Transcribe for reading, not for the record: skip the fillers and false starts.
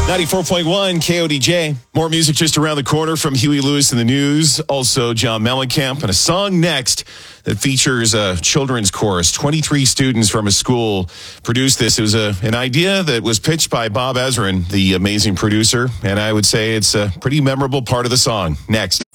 94.1 KODJ. More music just around the corner from Huey Lewis in the News. Also, John Mellencamp, and a song next that features a children's chorus. 23 students from a school produced this. It was an idea that was pitched by Bob Ezrin, the amazing producer, and I would say it's a pretty memorable part of the song. Next.